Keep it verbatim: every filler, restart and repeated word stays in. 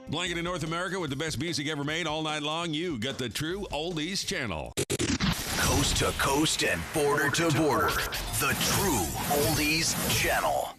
Blanketing North America with the best music ever made all night long. You got the true Oldies channel. Coast to coast and border to border. The true Oldies channel.